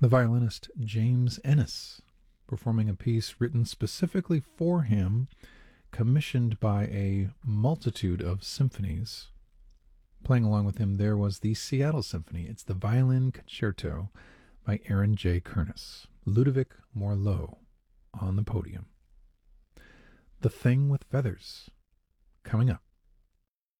The violinist James Ennis, performing a piece written specifically for him, commissioned by a multitude of symphonies. Playing along with him there was the Seattle Symphony. It's the Violin Concerto by Aaron J. Kernis. Ludovic Morlot on the podium. The Thing with Feathers, coming up